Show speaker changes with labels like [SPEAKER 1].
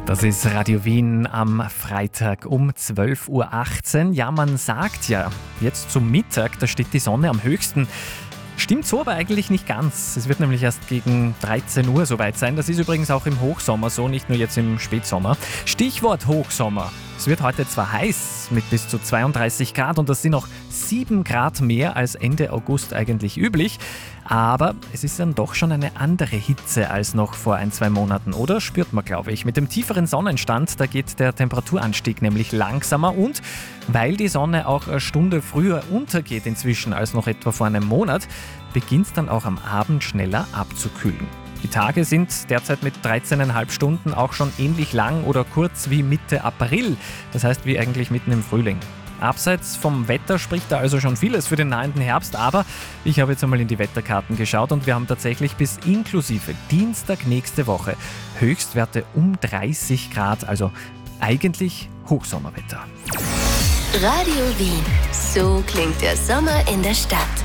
[SPEAKER 1] Das ist Radio Wien am Freitag um 12.18 Uhr. Ja, man sagt ja, jetzt zum Mittag, da steht die Sonne am höchsten. Stimmt so aber eigentlich nicht ganz. Es wird nämlich erst gegen 13 Uhr soweit sein. Das ist übrigens auch im Hochsommer so, nicht nur jetzt im Spätsommer. Stichwort Hochsommer. Es wird heute zwar heiß mit bis zu 32 Grad und das sind noch 7 Grad mehr als Ende August eigentlich üblich. Aber es ist dann doch schon eine andere Hitze als noch vor 1-2 Monaten, oder? Spürt man, glaube ich. Mit dem tieferen Sonnenstand, da geht der Temperaturanstieg nämlich langsamer und weil die Sonne auch eine Stunde früher untergeht inzwischen als noch etwa vor einem Monat, beginnt es dann auch am Abend schneller abzukühlen. Die Tage sind derzeit mit 13,5 Stunden auch schon ähnlich lang oder kurz wie Mitte April, das heißt wie eigentlich mitten im Frühling. Abseits vom Wetter spricht da also schon vieles für den nahenden Herbst, aber ich habe jetzt einmal in die Wetterkarten geschaut und wir haben tatsächlich bis inklusive Dienstag nächste Woche Höchstwerte um 30 Grad, also eigentlich Hochsommerwetter.
[SPEAKER 2] Radio Wien, so klingt der Sommer in der Stadt.